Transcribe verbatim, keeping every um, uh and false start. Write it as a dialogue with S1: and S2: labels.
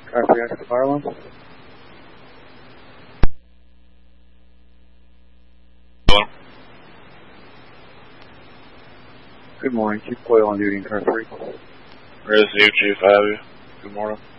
S1: Car three active fire alarm.
S2: Hello?
S1: Good morning, Chief Coyle on duty in car three.
S2: Where is you, Chief? I have you. Good morning.